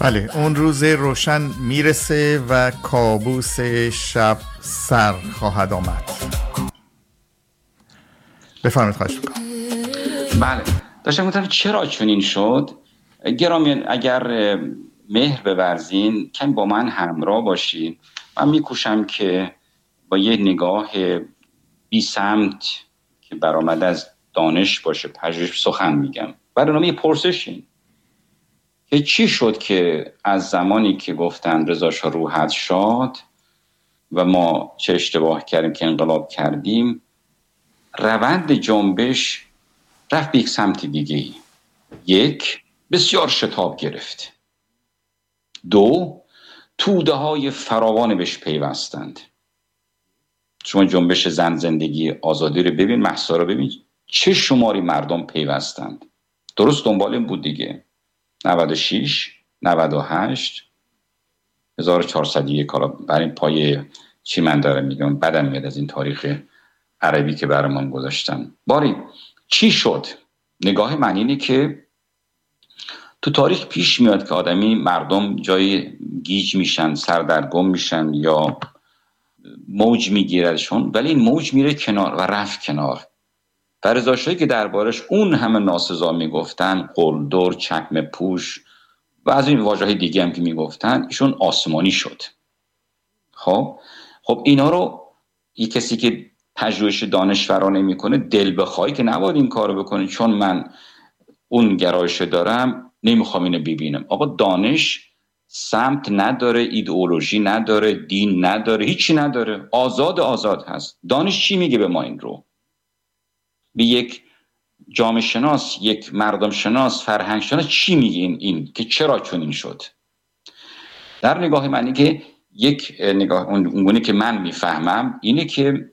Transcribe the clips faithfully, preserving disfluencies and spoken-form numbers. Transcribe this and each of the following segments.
بله، اون روز روشن میرسه و کابوس شب سر خواهد آمد. بفرمایید، خواهش میکنم. بله، داشتم گفتم چرا چنین شد. گرامیان، اگر مهر بورزین کمی با من همراه باشید. من میکوشم که با یه نگاه بی سمت که برآمده از دانش باشه، پژوهش سخن میگم. برنامه پرسشین که چی شد که از زمانی که گفتن رضا شاه روحت شاد و ما چه اشتباه کردیم که انقلاب کردیم، روند جنبش رفت به یک سمت دیگه. یک، بسیار شتاب گرفت. دو، توده های فراوان بهش پیوستند. شما جنبش زن زندگی آزادی رو ببین، مهسا رو ببین، چه شماری مردم پیوستند. درست دنبال این بود دیگه. نود و شش، نود و هشت، هزار و چهارصد و یک. حالا برای این پایه چی من دارم میگم، بدم میاد از این تاریخ عربی که برام گذاشتن. باری چی شد؟ نگاه من اینه که تو تاریخ پیش میاد که آدمی مردم جای گیج میشن، سردرگم میشن یا موج میگیردشون، ولی این موج میره کنار و رفت کنار. و رضا شاهی که دربارش اون همه ناسزا میگفتن، قلدر، چکمه پوش و از این واژه‌های دیگه هم که میگفتن، ایشون آسمانی شد. خب خب اینا رو یک کسی که پژوهش دانشورانه میکنه دل بخوای که نباید این کارو بکنه، چون من اون گرایش دارم نمیخوام اینو ببینم. آقا دانش سمت نداره، ایدئولوژی نداره، دین نداره، هیچی نداره، آزاد آزاد هست. دانش چی میگه به ما این رو؟ به یک جامعه شناس، یک مردم شناس، فرهنگ شناس چی میگه این, این که چرا چنین شد؟ در نگاه منی که یک نگاه اونگونه که من میفهمم اینه که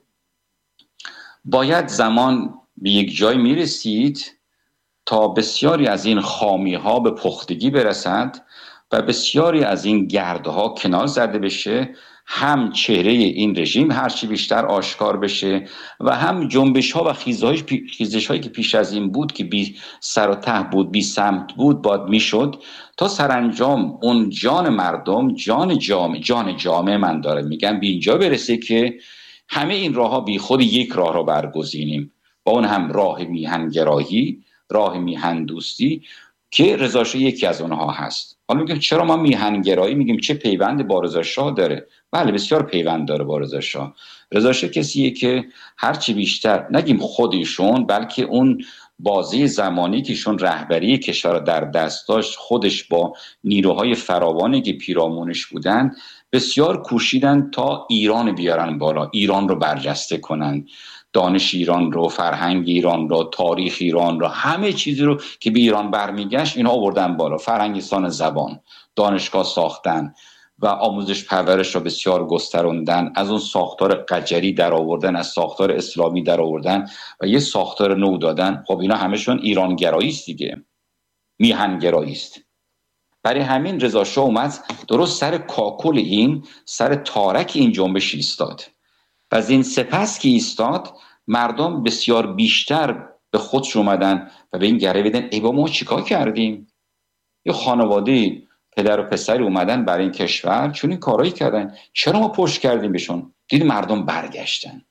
باید زمان به یک جای میرسید تا بسیاری از این خامی ها به پختگی برسند و بسیاری از این گرده ها کنار زده بشه، هم چهره این رژیم هرچی بیشتر آشکار بشه و هم جنبش ها و خیزش هایی که پیش از این بود که بی سر و ته بود، بی سمت بود، باد میشد تا سرانجام اون جان مردم، جان جامعه، جان جامعه من داره میگم، به اینجا برسه که همه این راه ها بی خود یک راه رو برگزینیم، با اون هم راه میهنگرایی، راه میهن دوستی که رضا شاه یکی از اونها هست. حالا میگم چرا ما میهنگرایی میگیم؟ چه پیوند با رضا شاه داره؟ بله بسیار پیوند داره با رضا شاه. رضا شاه کسیه که هرچی بیشتر نگیم خودشون، بلکه اون بازی زمانی که ایشون رهبری کشور در دست داشت، خودش با نیروهای فراوانی که پیرامونش بودن بسیار کوشیدن تا ایران بیارن بالا، ایران رو برجسته کنن، دانش ایران رو، فرهنگ ایران رو، تاریخ ایران رو، همه چیزی رو که به ایران برمیگشت اینا آوردن بالا. فرهنگستان زبان، دانشگاه ساختن و آموزش پرورش رو بسیار گستروندن، از اون ساختار قجری در آوردن، از ساختار اسلامی در آوردن و یه ساختار نو دادن. خب اینا همشون ایرانگرایی است دیگه، میهنگرایی است. برای همین رضا شاه اومد درست سر کاکل این، سر تارک این جنبش ایستاد و از این سپس که ایستاد مردم بسیار بیشتر به خودش اومدن و به این گره بدن ای با ما چیکار کردیم؟ یه خانواده پدر و پسری اومدن برای این کشور چون این کارایی کردن، چرا ما پشت کردیم بهشون؟ دید مردم برگشتن.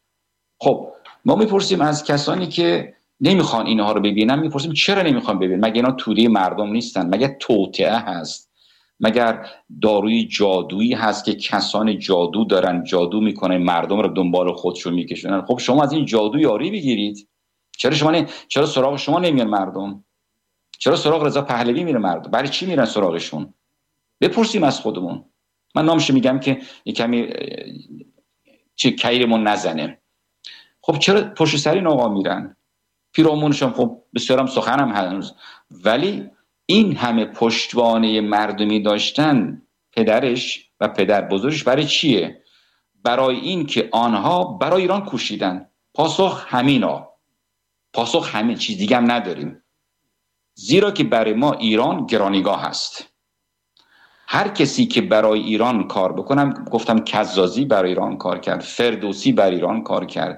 خب ما میپرسیم از کسانی که نمیخوان اینها رو ببینن، میپرسیم چرا نمیخوان ببینن؟ مگه اینا توده مردم نیستن؟ مگه توطئه هست؟ مگر داروی جادویی هست که کسان جادو دارن، جادو میکنن مردم رو دنبال خودشون میکشونن؟ خب شما از این جادو یاری بگیرید. چرا شما نه؟ چرا سراغ شما نمیان مردم؟ چرا سراغ رضا پهلوی میره مردم؟ برای چی میرن سراغشون؟ بپرسیم از خودمون. من نامش میگم که یک کمی چه کیرمون نزنه. خب چرا پشت سر این آقا میرن؟ پیرامونشون خب بسیارم سخنم هنوز، ولی این همه پشتوانه مردمی داشتن پدرش و پدر بزرگش برای چیه؟ برای این که آنها برای ایران کوشیدن. پاسخ همینا، پاسخ همین، چیز دیگه هم نداریم. زیرا که برای ما ایران گرانیگاه هست. هر کسی که برای ایران کار بکنم، گفتم کزازی برای ایران کار کرد، فردوسی برای ایران کار کرد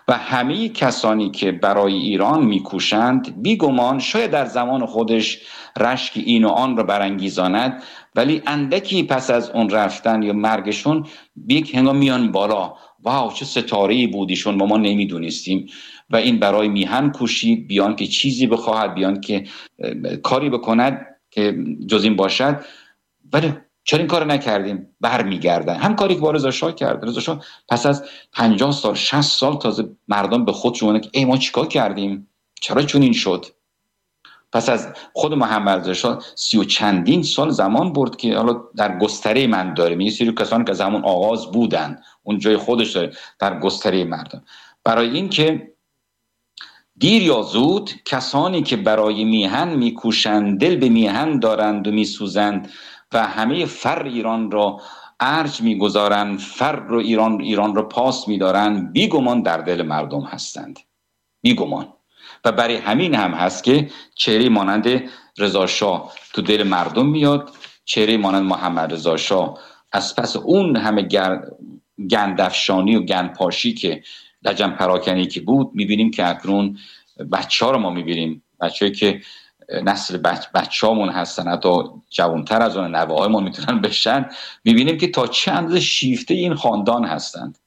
و همه کسانی که برای ایران میکوشند بیگمان شاید در زمان خودش رشک این و آن را برانگیزاند، ولی اندکی پس از اون رفتن یا مرگشون یک هنگام میان بالا، واو چه ستاره‌ای بودیشون ما ما نمیدونستیم و این برای میهن کوشید بیان که چیزی بخواهد، بیان که کاری بکند که جز این باشد، ولی چرا این کار نکردیم؟ برمیگردن. هم کاری که با رضا شاه کرد. رضا شاه پس از پنجاه سال شصت سال تازه مردم به خودشون اومدن که ای ما چیکار کردیم؟ چرا چون این شد؟ پس از خود محمد رضا شاه سی و چندین سال زمان برد که حالا در گستره من داره، یه سری کسانی که از همون آغاز بودن اون جای خودش داره در گستره مردم. برای این که دیر یا زود کسانی که برای میهن میکوشند، دل به میهن دارند و میسوزند و همه فر ایران را ارج میگذارند، فر رو ایران ایران را پاس میدارند، بیگمان در دل مردم هستند، بیگمان. و برای همین هم هست که چهره مانند رضا شاه تو دل مردم میاد، چهره مانند محمد رضا شاه از پس اون همه گندفشانی و گندپاشی که لجن پراکنی که بود میبینیم که اکنون بچه ها رو ما میبینیم، بچه هایی که نسل بچ بچه هامون هستن، حتی جوانتر از اون نوه های ما میتونن بشن، میبینیم که تا چه اندازه شیفته این خاندان هستند.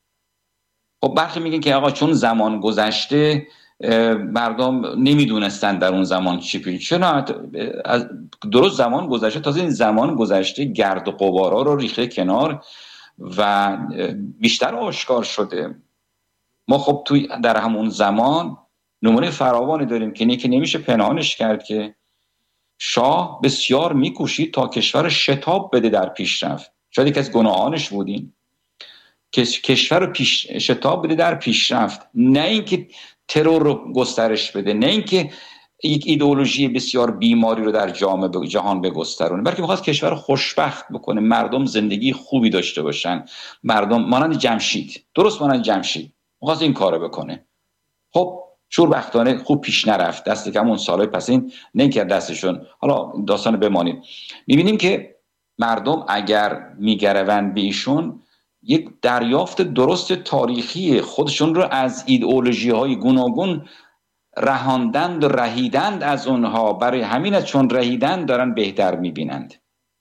خب برخی میگن که آقا چون زمان گذشته مردم نمیدونستن در اون زمان چی پیش، چرا؟ درست زمان گذشته، تازه این زمان گذشته گرد و غبارا رو ریخته کنار و بیشتر آشکار شده. ما خب توی در همون زمان نمونه فراوانی داریم که که نمیشه پنهانش کرد که شاه بسیار میکوشید تا کشور شتاب بده در پیشرفت. شاید یکی از گناهانش بودین که کشور رو پیش شتاب بده در پیشرفت، نه اینکه ترور رو گسترش بده، نه اینکه یک ایدئولوژی بسیار بیماری رو در جامعه جهان بگسترونه، بلکه می‌خواست کشور رو خوشبخت بکنه، مردم زندگی خوبی داشته باشن، مردم مانند جمشید، درست مانند جمشید می‌خواست این کارو بکنه. خب شوربختانه خوب پیش نرفت، دست کم اون سالهای پس این نکرد دستشون. حالا داستان بمانید، می‌بینیم که مردم اگر میگروند به ایشون یک دریافت درست تاریخی خودشون رو از ایدئولوژی‌های گوناگون رهاندند و رهیدند از اونها، برای همین از چون رهیدند دارن بهتر میبینند.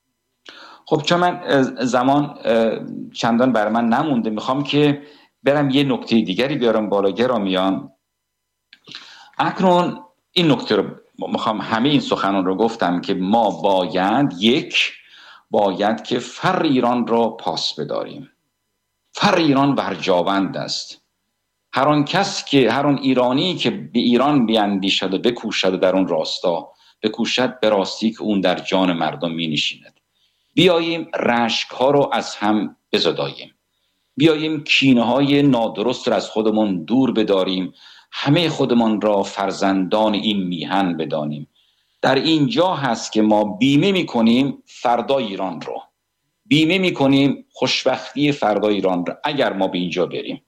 خب چون من زمان چندان برای من نمونده، میخوام که برم یه نکته دیگری بیارم بالا گرامیان. اکنون این نکته رو میخوام، همه این سخنان رو گفتم که ما باید یک باید که فر ایران را پاس بداریم. فر ایران برجاوند است. هر آن کس که هر آن ایرانی که به ایران بیاندیشد و بکوشد و در اون راستا بکوشد، به راستی که اون در جان مردم می نشیند. بیاییم رشک ها رو از هم بزداییم، بیاییم کینه های نادرست رو از خودمون دور بداریم، همه خودمان را فرزندان این میهن بدانیم. در اینجا هست که ما بیمه می کنیم فردا ایران رو، بیمه می کنیم خوشبختی فردا ایران رو اگر ما به اینجا بریم.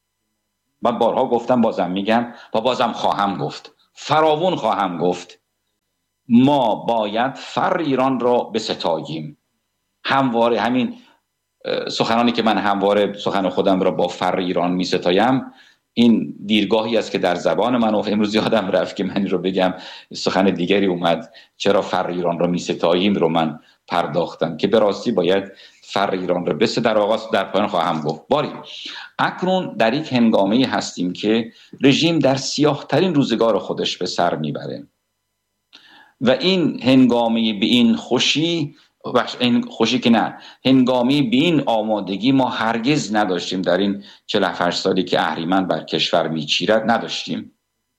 من بارها گفتم، بازم میگم و بازم خواهم گفت، فراوون خواهم گفت، ما باید فر ایران را بستاییم. همواره همین سخنانی که من همواره سخن خودم را با فر ایران می ستایم، این دیرگاهی است که در زبان من و امروز یادم رفت که من رو بگم، سخن دیگری اومد، چرا فر ایران را می ستاییم رو من پرداختم که به راستی باید فر ایران را بس در آغاز در پایان خواهم گفت. باری اکنون در یک هنگامه هستیم که رژیم در سیاه ترین روزگار خودش به سر میبره و این هنگامه به این خوشی این خوشی که نه هنگامی به این آمادگی ما هرگز نداشتیم. در این چهل و هشت سالی که اهریمن بر کشور میچیرد نداشتیم.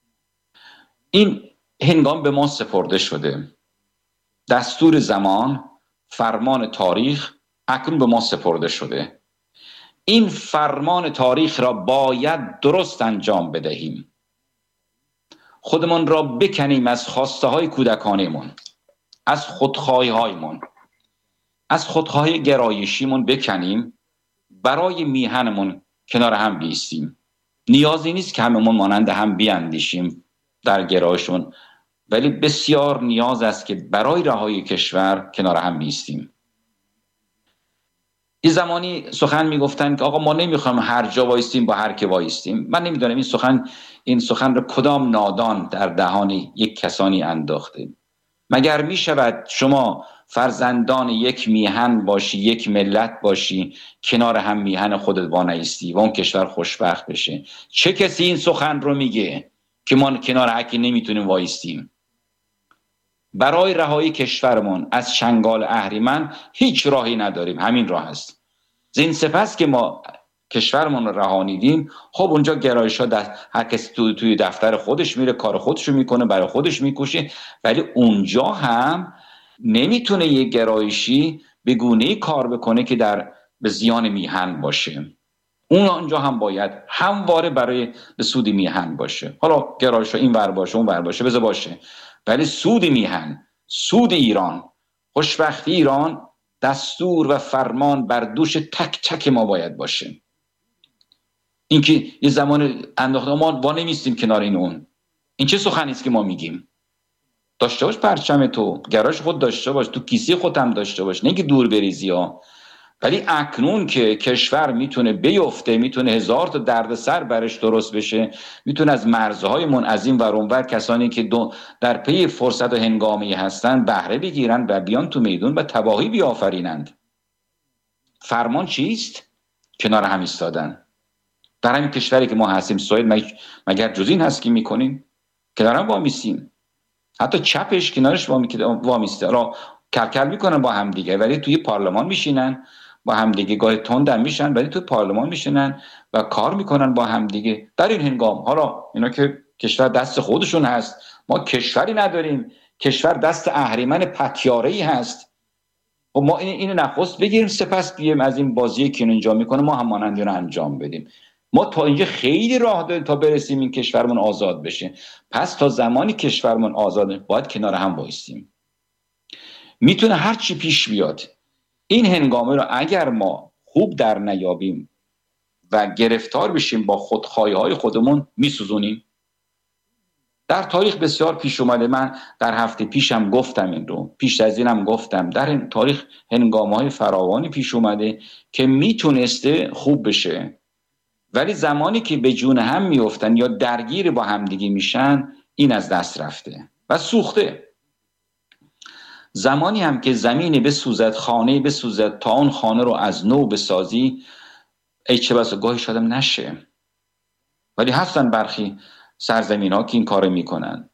این هنگام به ما سپرده شده، دستور زمان، فرمان تاریخ اکنون به ما سپرده شده. این فرمان تاریخ را باید درست انجام بدهیم، خودمان را بکنیم از خواسته های کودکانیمون، از خودخواهی هایمون، از خودخواهی گرایشیمون بکنیم، برای میهنمون کنار هم بیستیم. نیازی نیست که هممون مانند هم بیاندیشیم در گرایشون، ولی بسیار نیاز است که برای رهایی کشور کنار هم بیستیم. این زمانی سخن میگفتن که آقا ما نمیخوایم هر جا وایستیم با هر که وایستیم. من نمیدونم این سخن این سخن رو کدام نادان در دهان یک کسانی انداخته. مگر میشود شما فرزندان یک میهن باشی، یک ملت باشی، کنار هم میهن خودت وانایستی و اون کشور خوشبخت بشه؟ چه کسی این سخن رو میگه که ما کنار حکی نمیتونیم وایستیم؟ برای رهایی کشورمون از چنگال اهریمن هیچ راهی نداریم، همین راه است. زین سپس که ما کشورمون رو رهانیدیم، خب اونجا گرایش ها هر کسی تو توی دفتر خودش میره، کار خودش رو میکنه، برای خودش میکشه، ولی اونجا هم نمیتونه یک گرایشی به گونه‌ای کار بکنه که در به زیان میهن باشه. اون آنجا هم باید همواره برای به سود میهن باشه. حالا گرایش ها این ور باشه اون ور باشه بذار باشه، ولی سود میهن، سود ایران، خوشبختی ایران، دستور و فرمان بر دوش تک تک ما باید باشه. اینکه یه زمان انداخته ما وا نمیستیم کنار این اون، این چه سخنی است که ما میگیم؟ داشته باش پرچم تو، گرایش خود داشته باش، تو کیسه خودت هم داشته باش، نه که دور بریزی ها. ولی اکنون که کشور میتونه بیفته، میتونه هزار تا دردسر برش درست بشه، میتونه از مرزهای منعظیم و اونور کسانی که در پی فرصت و هنگامی هستن بهره بگیرن و بیان تو میدون و تباهی بیافرینند. فرمان چیست؟ کنار هم ایستادن. در همین کشوری که ما هستیم سوئد مگر جز این هست که میکنیم؟ کنار هم وامیستیم. حتی چپش کنارش وامیسته. را کلکل میکنن با هم دیگه، ولی توی پارلمان میشینن با هم دیگه، گاهی تندم میشن ولی توی پارلمان میشینن و کار میکنن با هم دیگه. در این هنگام حالا اینا که کشور دست خودشون هست، ما کشوری نداریم، کشور دست اهریمن پتیاره‌ای هست. و ما این اینو نخست بگیریم، سپس بیایم از این بازی که اینجا میکنه ما هم مانند اون انجام بدیم. ما تا اینجا خیلی راه داریم تا برسیم این کشورمون آزاد بشه. پس تا زمانی کشورمون آزاد باید کنار هم وایسیم. میتونه هر چی پیش بیاد، این هنگامه رو اگر ما خوب در نیابیم و گرفتار بشیم با خودخواهی‌های خودمون، میسوزونیم. در تاریخ بسیار پیش اومده، من در هفته پیشم گفتم این رو، پیش از اینم گفتم، در این تاریخ هنگامه‌های فراوانی پیش اومده که میتونسته خوب بشه، ولی زمانی که به جون هم میافتن یا درگیر با همدیگه میشن، این از دست رفته و سوخته. زمانی هم که زمینی بسوزد، خانه بسوزد، تا اون خانه رو از نو بسازی، ای چه بسا گاهی شادم نشه. ولی هستن برخی سرزمین ها که این کار میکنن.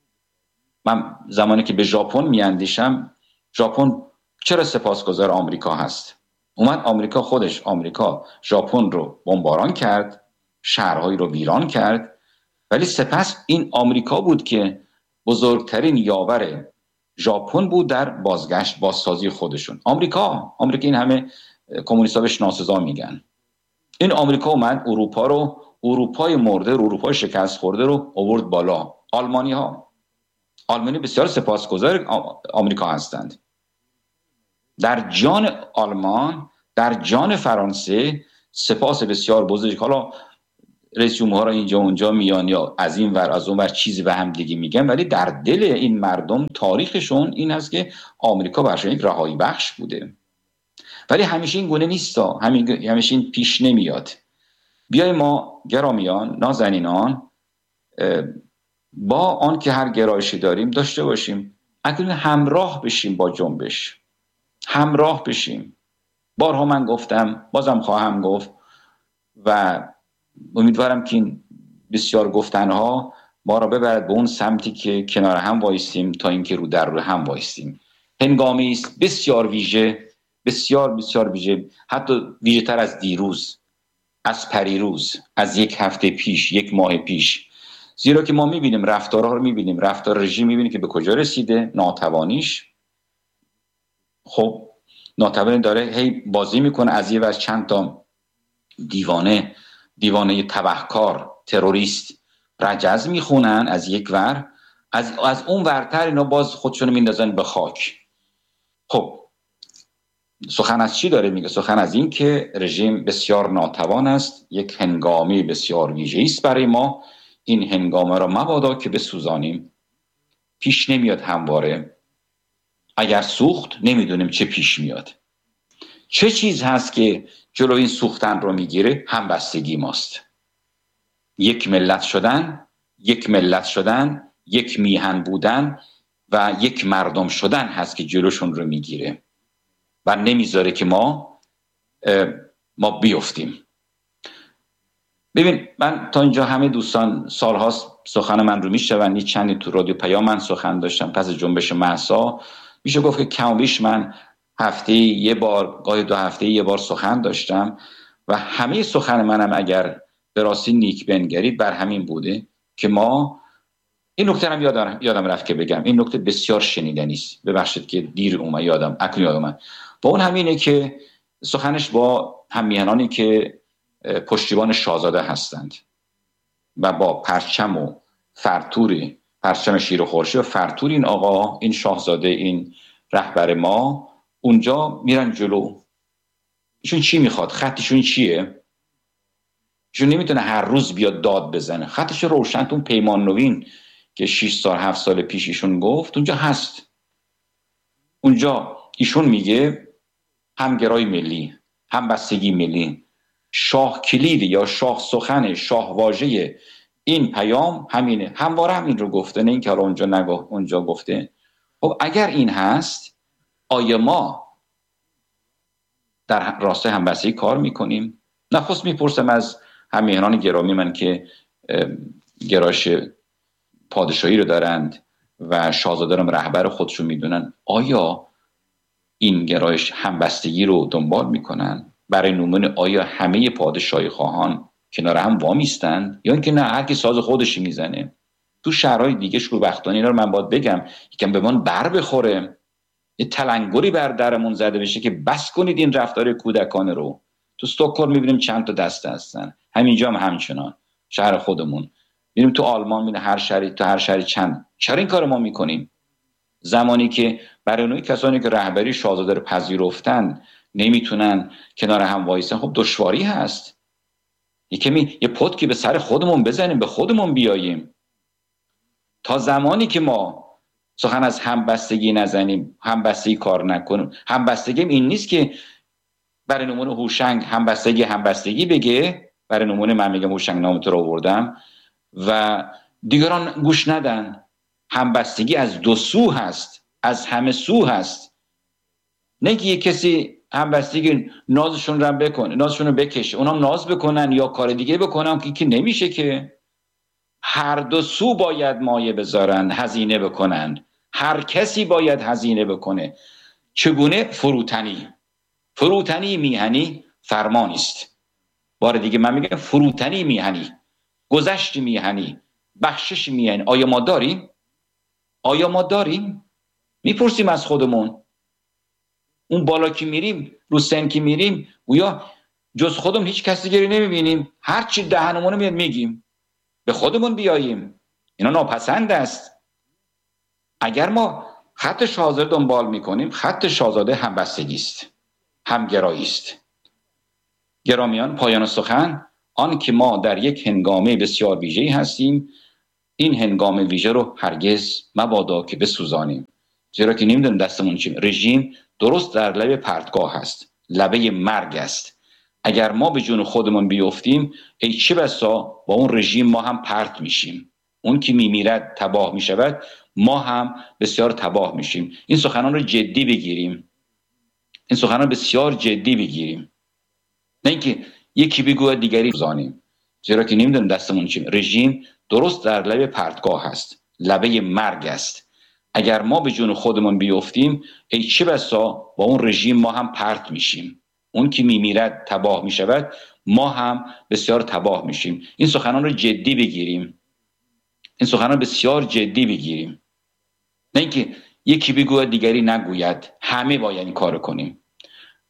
من زمانی که به ژاپن میاندیشم، ژاپن چرا سپاسگزار آمریکا هست؟ اومد آمریکا خودش، آمریکا ژاپن رو بمباران کرد، شهرهایی رو ویران کرد، ولی سپس این آمریکا بود که بزرگترین یاور ژاپن بود در بازگشت بازسازی خودشون. آمریکا آمریکا این همه کمونیست‌ها بهش ناسزا میگن. این آمریکا اومد اروپا رو، اروپای مرده رو، اروپای شکست خورده رو آورد بالا. آلمانی ها آلمانی بسیار سپاسگزار آمریکا هستند. در جان آلمان، در جان فرانسه سپاس بسیار بزرگ. حالا رئیس جمهورها اینجا اونجا میان یا از این ور از اون ور چیزی به هم دیگه میگن، ولی در دل این مردم تاریخشون این هست که آمریکا برشون یک رهایی بخش بوده. ولی همیشه این گونه نیست، همیشه این پیش نمیاد. بیای ما گرامیان نازنینان با آن که هر گرایشی داریم داشته باشیم، اکنون همراه بشیم با جنبش، همراه بشیم. بارها من گفتم، بازم خواهم گفت و امیدوارم که این بسیار گفتنها ما را ببرد به اون سمتی که کنار هم وایستیم تا اینکه رو در رو هم وایستیم. هنگامی است بسیار ویژه، بسیار بسیار ویژه، حتی ویژه تر از دیروز، از پریروز، از یک هفته پیش، یک ماه پیش. زیرا که ما میبینیم رفتارها رو میبینیم، رفتار رژیم میبینیم که به کجا رسیده، ناتوانیش. خب ناتوانی داره هی بازی میکنه، از یه وجه چند تا دیوانه دیوانه تبهکار تروریست رجز میخونن از یک ور، از از اون ورتر اینا باز خودشونو میندازن به خاک. خب سخن از چی داره میگه؟ سخن از این که رژیم بسیار ناتوان است، یک هنگامی بسیار ویژه‌ای است برای ما. این هنگامه را مبادا که بسوزانیم. پیش نمیاد همواره، اگر سوخت نمیدونیم چه پیش میاد. چه چیز هست که جلو این سوختن رو میگیره؟ همبستگی ماست. یک ملت شدن، یک ملت شدن، یک میهن بودن و یک مردم شدن هست که جلوشون رو میگیره و نمیذاره که ما ما بیفتیم. ببین، من تا اینجا همه دوستان سالهاست سخن من رو میشنون. چندی تو رادیو پیام من سخن داشتم پس جنبش مهسا. میشه گفت که کم و بیش من هفته یه بار، گاهی دو هفته یه بار سخن داشتم و همه سخن منم اگر به راستی نیک بنگرید بر همین بوده که ما این نکته هم یادم یادم رفت که بگم، این نکته بسیار شنیدنی است، ببخشید که دیر اومد یادم اکنون یادم اومد. با اون همینه که سخنش با هممیهنانی که پشتیبان شاهزاده هستند و با پرچم و فرتوری، پرچم شیر و خورشید و فرتور این آقا، این شاهزاده، این رهبر ما اونجا میرن جلو. ایشون چی میخواد؟ خطشون چیه؟ ایشون نمیتونه هر روز بیاد داد بزنه. خطش روشن، اون پیمان نوین که شش سال هفت سال پیش ایشون گفت اونجا هست. اونجا ایشون میگه همگرای ملی، همبستگی ملی، شاه کلید یا شاه سخن، شاه واژه این پیام همینه. همواره همین رو گفته، نه اینکه اونجا نگفت اونجا گفته. خب اگر این هست، آیا ما در راستای همبستگی کار میکنیم؟ نخست میپرسم از هممیهنان گرامی من که گرایش پادشاهی رو دارند و شاهزاده رو رهبر خودشون میدونن، آیا این گرایش همبستگی رو دنبال میکنن؟ برای نمونه آیا همه پادشاهی خواهان کنار هم وامیستند یا اینکه نه هر کی ساز خودش میزنه؟ تو شهرهای دیگه شوربختانه اینا رو من باید بگم یکم به من بر بخوره، یه تلنگری بر درمون زده بشه که بس کنید این رفتار کودکانه رو. تو استکهلم میبینیم چند تا دسته هستن، همینجا هم همچنان شهر خودمون میبینیم، تو آلمان میبینیم هر شهری تو هر شهری چند. چرا این کار ما میکنیم؟ زمانی که برای اون کسانی که رهبری شاهزاده رو پذیرفتن نمیتونن کنار هم وایسن، خب دشواری هست. یکمی یه پتکی به سر خودمون بزنیم، به خودمون بیاییم. تا زمانی که ما سخن از همبستگی نزنیم، همبستگی کار نکنیم. همبستگی این نیست که برای نمونه هوشنگ همبستگی همبستگی بگه، برای نمونه من میگم هوشنگ نام تو رو آوردم و دیگران گوش ندن. همبستگی از دو سو هست، از همه سو هست. نه که یک کسی همبستگی نازشون رو بکنه، نازشون رو بکشه، اونام ناز بکنن یا کار دیگه بکنن که, که نمیشه. که هر دو سو باید مایه بذارن، هزینه بکنن. هر کسی باید هزینه بکنه. چگونه؟ فروتنی. فروتنی میهنی فرمانی است. بار دیگه من میگم فروتنی میهنی، گذشت میهنی، بخشش میهنی. آیا ما داریم؟ آیا ما داریم؟ میپرسیم از خودمون. اون بالا که میریم، رو سن که میریم، گویا جز خودم هیچ کسی دیگری نمیبینیم. هر چی دهنمون میاد میگیم. به خودمون بیاییم. اینا ناپسند است. اگر ما خط شاهزاده دنبال میکنیم، خط شاهزاده همبستگی است، همگرایی است. گرامیان، پایان سخن آن که ما در یک هنگامه بسیار ویژه‌ای هستیم. این هنگام ویژه رو هرگز مبادا که بسوزانیم، زیرا که نمیدونیم دستمون چی. رژیم درست در لبه پرتگاه است، لبه مرگ است. اگر ما به جون خودمون بیفتیم، ای چه بسا با اون رژیم ما هم پرت میشیم. اون که میمیرد تباه میشود، ما هم بسیار تباه میشیم. این سخنان رو جدی بگیریم، این سخنان بسیار جدی بگیریم، نه اینکه یکی بگوید دیگری بزنیم، زیرا که نمیدونیم دستمون چی. رژیم درست در لبه پرتگاه است، لبه مرگ است. اگر ما به جون خودمون بیفتیم، ای چه بسا با اون رژیم ما هم پرت میشیم. اون که میمیرد تباه میشود، ما هم بسیار تباه میشیم. این سخنان رو جدی بگیریم، این سخنان بسیار جدی بگیریم، نه اینکه یکی بگوید دیگری نگوید. همه باید این کارو کنیم.